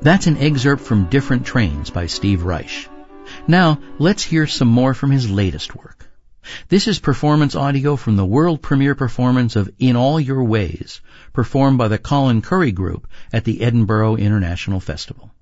That's an excerpt from Different Trains by Steve Reich. Now, let's hear some more from his latest work. This is performance audio from the world premiere performance of In All Your Ways, performed by the Colin Currie Group at the Edinburgh International Festival.